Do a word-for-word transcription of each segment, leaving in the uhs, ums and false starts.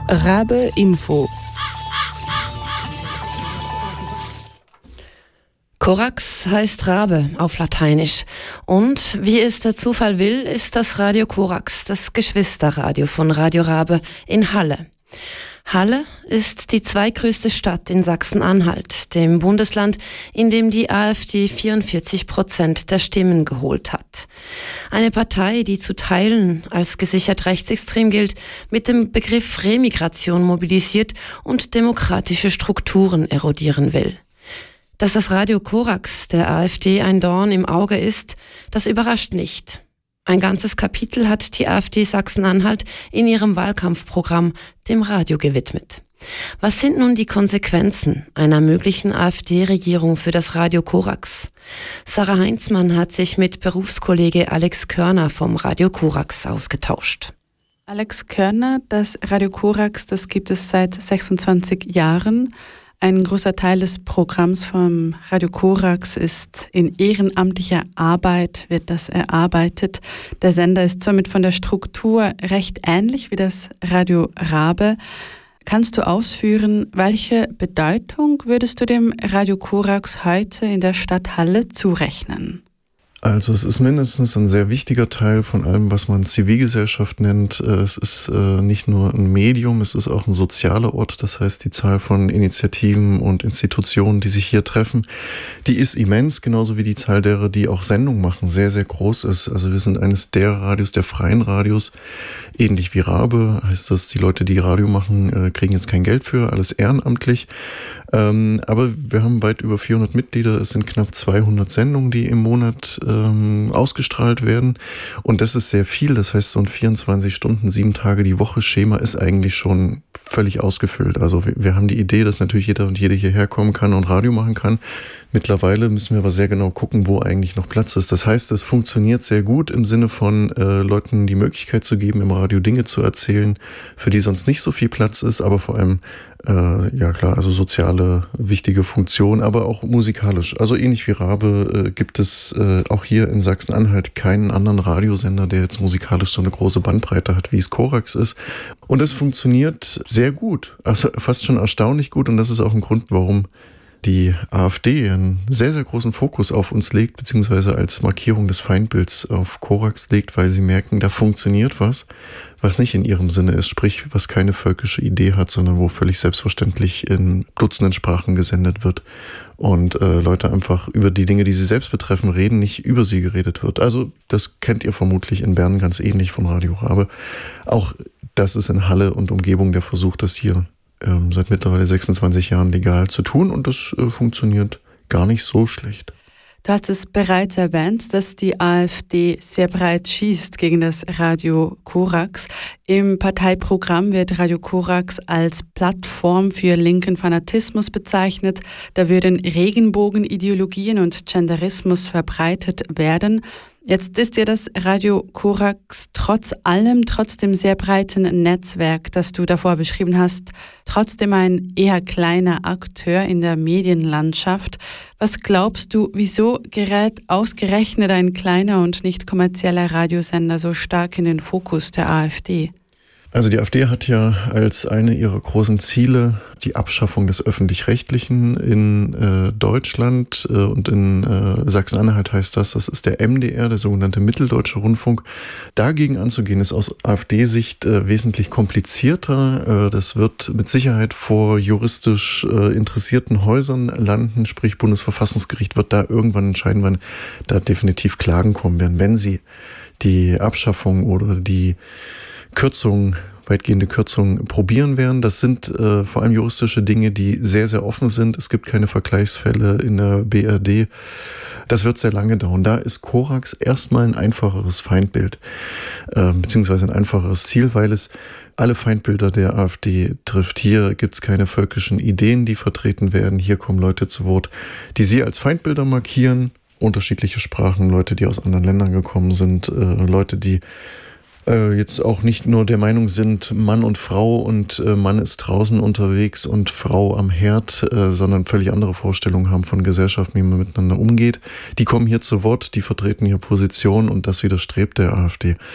Rabe Info. Korax heißt Rabe auf Lateinisch. Und wie es der Zufall will, ist das Radio Korax das Geschwisterradio von Radio Rabe in Halle. Halle ist die zweitgrößte Stadt in Sachsen-Anhalt, dem Bundesland, in dem die AfD vierundvierzig Prozent der Stimmen geholt hat. Eine Partei, die zu Teilen als gesichert rechtsextrem gilt, mit dem Begriff Remigration mobilisiert und demokratische Strukturen erodieren will. Dass das Radio Korax der AfD ein Dorn im Auge ist, das überrascht nicht. Ein ganzes Kapitel hat die AfD Sachsen-Anhalt in ihrem Wahlkampfprogramm dem Radio gewidmet. Was sind nun die Konsequenzen einer möglichen AfD-Regierung für das Radio Korax? Sarah Heinzmann hat sich mit Berufskollege Alex Körner vom Radio Korax ausgetauscht. Alex Körner, das Radio Korax, das gibt es seit sechsundzwanzig Jahren. Ein großer Teil des Programms vom Radio Korax ist in ehrenamtlicher Arbeit, wird das erarbeitet. Der Sender ist somit von der Struktur recht ähnlich wie das Radio Rabe. Kannst du ausführen, welche Bedeutung würdest du dem Radio Korax heute in der Stadt Halle zurechnen? Also es ist mindestens ein sehr wichtiger Teil von allem, was man Zivilgesellschaft nennt. Es ist äh, nicht nur ein Medium, es ist auch ein sozialer Ort. Das heißt, die Zahl von Initiativen und Institutionen, die sich hier treffen, die ist immens, genauso wie die Zahl derer, die auch Sendungen machen, sehr, sehr groß ist. Also wir sind eines der Radios, der freien Radios, ähnlich wie Rabe. Heißt das, die Leute, die Radio machen, äh, kriegen jetzt kein Geld für, alles ehrenamtlich. Ähm, aber wir haben weit über vierhundert Mitglieder, es sind knapp zweihundert Sendungen, die im Monat ähm, ausgestrahlt werden und das ist sehr viel, das heißt so ein vierundzwanzig Stunden, sieben Tage die Woche Schema ist eigentlich schon völlig ausgefüllt. Also wir, wir haben die Idee, dass natürlich jeder und jede hierher kommen kann und Radio machen kann. Mittlerweile müssen wir aber sehr genau gucken, wo eigentlich noch Platz ist. Das heißt, es funktioniert sehr gut im Sinne von äh, Leuten die Möglichkeit zu geben, im Radio Dinge zu erzählen, für die sonst nicht so viel Platz ist, aber vor allem, äh, ja klar, also soziale, wichtige Funktion, aber auch musikalisch. Also ähnlich wie Rabe äh, gibt es äh, auch hier in Sachsen-Anhalt keinen anderen Radiosender, der jetzt musikalisch so eine große Bandbreite hat, wie es Korax ist. Und es funktioniert sehr gut, also fast schon erstaunlich gut und das ist auch ein Grund, warum die AfD einen sehr, sehr großen Fokus auf uns legt, beziehungsweise als Markierung des Feindbilds auf Korax legt, weil sie merken, da funktioniert was, was nicht in ihrem Sinne ist, sprich, was keine völkische Idee hat, sondern wo völlig selbstverständlich in Dutzenden Sprachen gesendet wird und äh, Leute einfach über die Dinge, die sie selbst betreffen, reden, nicht über sie geredet wird. Also das kennt ihr vermutlich in Bern ganz ähnlich von Radio Rabe. Auch das ist in Halle und Umgebung der Versuch, das hier ähm, seit mittlerweile sechsundzwanzig Jahren legal zu tun und das äh, funktioniert gar nicht so schlecht. Du hast es bereits erwähnt, dass die AfD sehr breit schießt gegen das Radio Korax. Im Parteiprogramm wird Radio Korax als Plattform für linken Fanatismus bezeichnet. Da würden Regenbogenideologien und Genderismus verbreitet werden. Jetzt ist ja das Radio Korax trotz allem, trotz dem sehr breiten Netzwerk, das du davor beschrieben hast, trotzdem ein eher kleiner Akteur in der Medienlandschaft. Was glaubst du, wieso gerät ausgerechnet ein kleiner und nicht kommerzieller Radiosender so stark in den Fokus der AfD? Also die AfD hat ja als eine ihrer großen Ziele die Abschaffung des Öffentlich-Rechtlichen in äh, Deutschland äh, und in äh, Sachsen-Anhalt heißt das, das ist der M D R, der sogenannte Mitteldeutsche Rundfunk. Dagegen anzugehen ist aus AfD-Sicht äh, wesentlich komplizierter. Äh, das wird mit Sicherheit vor juristisch äh, interessierten Häusern landen, sprich Bundesverfassungsgericht wird da irgendwann entscheiden, wann da definitiv Klagen kommen werden, wenn sie die Abschaffung oder die Kürzungen, weitgehende Kürzungen probieren werden. Das sind äh, vor allem juristische Dinge, die sehr, sehr offen sind. Es gibt keine Vergleichsfälle in der B R D. Das wird sehr lange dauern. Da ist Korax erstmal ein einfacheres Feindbild, äh, beziehungsweise ein einfacheres Ziel, weil es alle Feindbilder der AfD trifft. Hier gibt es keine völkischen Ideen, die vertreten werden. Hier kommen Leute zu Wort, die sie als Feindbilder markieren. Unterschiedliche Sprachen, Leute, die aus anderen Ländern gekommen sind, äh, Leute, die jetzt auch nicht nur der Meinung sind, Mann und Frau und äh, Mann ist draußen unterwegs und Frau am Herd, äh, sondern völlig andere Vorstellungen haben von Gesellschaft, wie man miteinander umgeht. Die kommen hier zu Wort, die vertreten hier Position und das widerstrebt der AfD.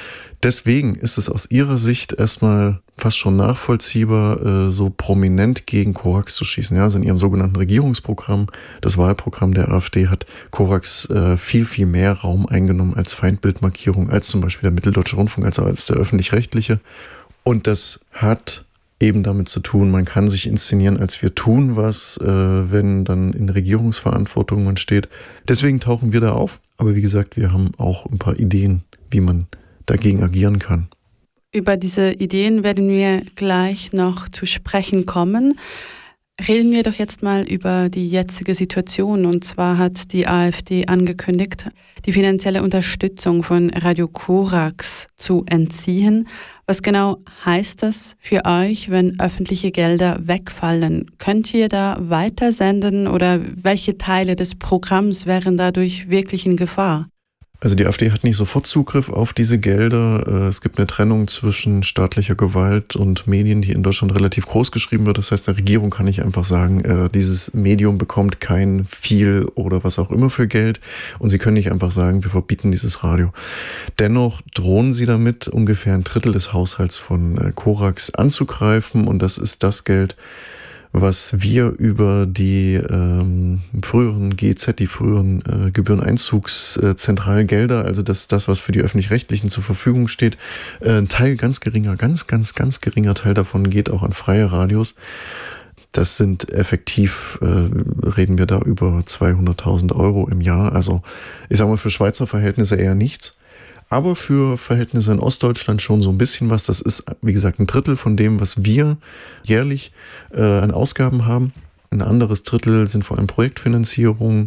Deswegen ist es aus ihrer Sicht erstmal fast schon nachvollziehbar, so prominent gegen Korax zu schießen. Ja, also in ihrem sogenannten Regierungsprogramm, das Wahlprogramm der AfD, hat Korax viel, viel mehr Raum eingenommen als Feindbildmarkierung, als zum Beispiel der Mitteldeutsche Rundfunk, als als der öffentlich-rechtliche. Und das hat eben damit zu tun, man kann sich inszenieren, als wir tun was, wenn dann in Regierungsverantwortung man steht. Deswegen tauchen wir da auf. Aber wie gesagt, wir haben auch ein paar Ideen, wie man dagegen agieren kann. Über diese Ideen werden wir gleich noch zu sprechen kommen. Reden wir doch jetzt mal über die jetzige Situation. Und zwar hat die AfD angekündigt, die finanzielle Unterstützung von Radio Korax zu entziehen. Was genau heißt das für euch, wenn öffentliche Gelder wegfallen? Könnt ihr da weitersenden oder welche Teile des Programms wären dadurch wirklich in Gefahr? Also die AfD hat nicht sofort Zugriff auf diese Gelder. Es gibt eine Trennung zwischen staatlicher Gewalt und Medien, die in Deutschland relativ groß geschrieben wird. Das heißt, der Regierung kann ich einfach sagen, dieses Medium bekommt kein viel oder was auch immer für Geld. Und sie können nicht einfach sagen, wir verbieten dieses Radio. Dennoch drohen sie damit, ungefähr ein Drittel des Haushalts von Korax anzugreifen. Und das ist das Geld, was wir über die ähm, früheren G E Z, die früheren äh, Gebühreneinzugszentralen Gelder, also das, das, was für die Öffentlich-Rechtlichen zur Verfügung steht, äh, ein Teil ganz geringer, ganz, ganz, ganz geringer Teil davon geht auch an freie Radios. Das sind effektiv, äh, reden wir da über zweihunderttausend Euro im Jahr. Also ich sage mal, für Schweizer Verhältnisse eher nichts. Aber für Verhältnisse in Ostdeutschland schon so ein bisschen was. Das ist, wie gesagt, ein Drittel von dem, was wir jährlich äh, an Ausgaben haben. Ein anderes Drittel sind vor allem Projektfinanzierung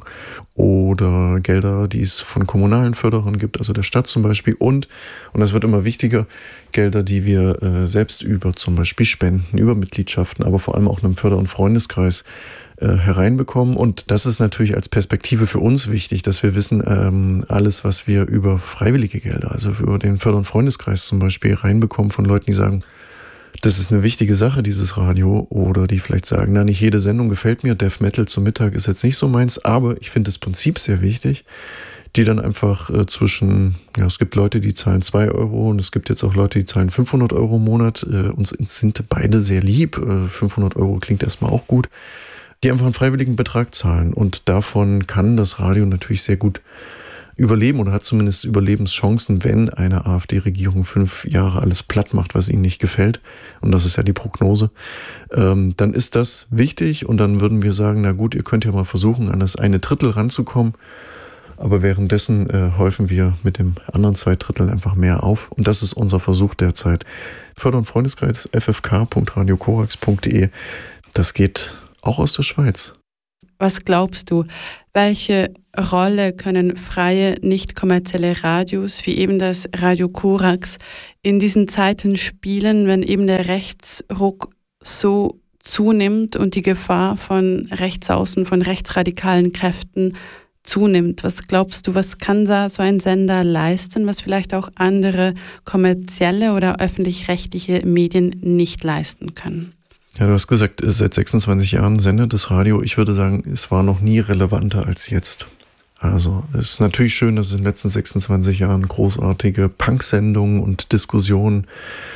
oder Gelder, die es von kommunalen Förderern gibt, also der Stadt zum Beispiel. Und, und das wird immer wichtiger, Gelder, die wir äh, selbst über zum Beispiel Spenden, über Mitgliedschaften, aber vor allem auch einem Förder- und Freundeskreis hereinbekommen. Und das ist natürlich als Perspektive für uns wichtig, dass wir wissen, ähm, alles, was wir über freiwillige Gelder, also über den Förder- und Freundeskreis zum Beispiel reinbekommen von Leuten, die sagen, das ist eine wichtige Sache, dieses Radio, oder die vielleicht sagen, na, nicht jede Sendung gefällt mir, Death Metal zum Mittag ist jetzt nicht so meins, aber ich finde das Prinzip sehr wichtig, die dann einfach äh, zwischen, ja, es gibt Leute, die zahlen zwei Euro und es gibt jetzt auch Leute, die zahlen fünfhundert Euro im Monat. Äh, uns sind beide sehr lieb. Äh, fünfhundert Euro klingt erstmal auch gut. Die einfach einen freiwilligen Betrag zahlen. Und davon kann das Radio natürlich sehr gut überleben oder hat zumindest Überlebenschancen, wenn eine AfD-Regierung fünf Jahre alles platt macht, was ihnen nicht gefällt. Und das ist ja die Prognose. Ähm, dann ist das wichtig und dann würden wir sagen, na gut, ihr könnt ja mal versuchen, an das eine Drittel ranzukommen. Aber währenddessen äh, häufen wir mit dem anderen zwei Drittel einfach mehr auf. Und das ist unser Versuch derzeit. Förder- und Freundeskreis, f f k punkt radio korax punkt d e. Das geht auch aus der Schweiz. Was glaubst du, welche Rolle können freie, nicht kommerzielle Radios, wie eben das Radio Korax, in diesen Zeiten spielen, wenn eben der Rechtsruck so zunimmt und die Gefahr von Rechtsaußen, von rechtsradikalen Kräften zunimmt? Was glaubst du, was kann da so ein Sender leisten, was vielleicht auch andere kommerzielle oder öffentlich-rechtliche Medien nicht leisten können? Ja, du hast gesagt, seit sechsundzwanzig Jahren sendet das Radio. Ich würde sagen, es war noch nie relevanter als jetzt. Also es ist natürlich schön, dass es in den letzten sechsundzwanzig Jahren großartige Punk-Sendungen und Diskussionen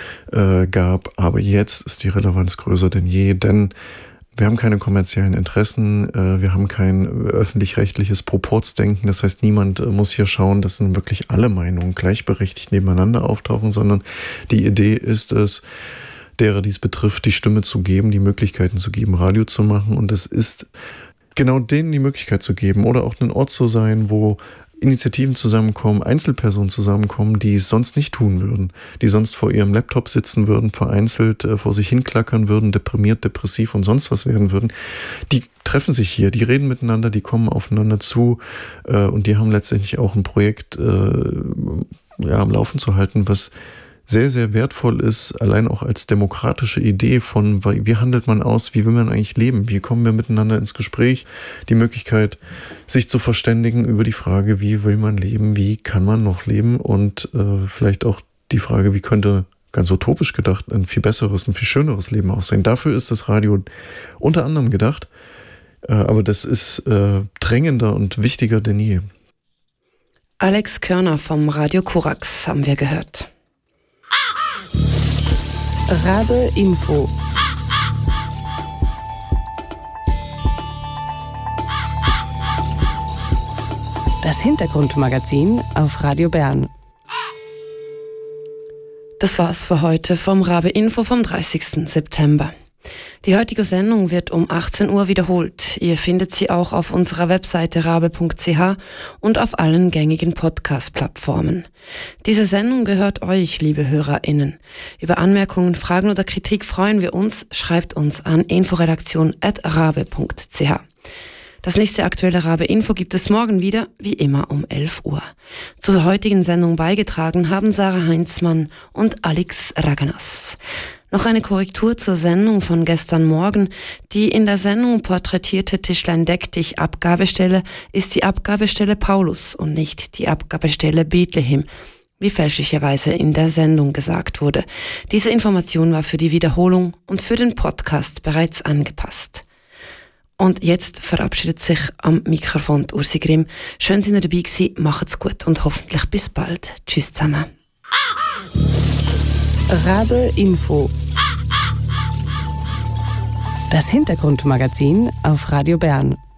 äh, gab. Aber jetzt ist die Relevanz größer denn je, denn wir haben keine kommerziellen Interessen, äh, wir haben kein öffentlich-rechtliches Proportsdenken. Das heißt, niemand äh, muss hier schauen, dass nun wirklich alle Meinungen gleichberechtigt nebeneinander auftauchen, sondern die Idee ist es, derer dies betrifft, die Stimme zu geben, die Möglichkeiten zu geben, Radio zu machen. Und es ist genau denen die Möglichkeit zu geben oder auch ein Ort zu sein, wo Initiativen zusammenkommen, Einzelpersonen zusammenkommen, die es sonst nicht tun würden, die sonst vor ihrem Laptop sitzen würden, vereinzelt äh, vor sich hinklackern würden, deprimiert, depressiv und sonst was werden würden. Die treffen sich hier, die reden miteinander, die kommen aufeinander zu äh, und die haben letztendlich auch ein Projekt äh, ja, am Laufen zu halten, was sehr, sehr wertvoll ist, allein auch als demokratische Idee von, wie handelt man aus, wie will man eigentlich leben, wie kommen wir miteinander ins Gespräch, die Möglichkeit, sich zu verständigen über die Frage, wie will man leben, wie kann man noch leben und äh, vielleicht auch die Frage, wie könnte, ganz utopisch gedacht, ein viel besseres, ein viel schöneres Leben aussehen. Dafür ist das Radio unter anderem gedacht, äh, aber das ist äh, drängender und wichtiger denn je. Alex Körner vom Radio Korax haben wir gehört. Rabe Info. Das Hintergrundmagazin auf Radio Bern. Das war's für heute vom Rabe Info vom dreißigsten September. Die heutige Sendung wird um achtzehn Uhr wiederholt. Ihr findet sie auch auf unserer Webseite rabe punkt c h und auf allen gängigen Podcast-Plattformen. Diese Sendung gehört euch, liebe HörerInnen. Über Anmerkungen, Fragen oder Kritik freuen wir uns. Schreibt uns an inforedaktion at rabe punkt c h. Das nächste aktuelle Rabe Info gibt es morgen wieder, wie immer um elf Uhr. Zur heutigen Sendung beigetragen haben Sarah Heinzmann und Alex Raganas. Noch eine Korrektur zur Sendung von gestern Morgen. Die in der Sendung porträtierte Tischlein Deck dich Abgabestelle ist die Abgabestelle Paulus und nicht die Abgabestelle Bethlehem, wie fälschlicherweise in der Sendung gesagt wurde. Diese Information war für die Wiederholung und für den Podcast bereits angepasst. Und jetzt verabschiedet sich am Mikrofon Ursi Grimm. Schön, dass ihr dabei gewesen. Macht's gut und hoffentlich bis bald. Tschüss zusammen. Rabe Info. Das Hintergrundmagazin auf Radio Bern.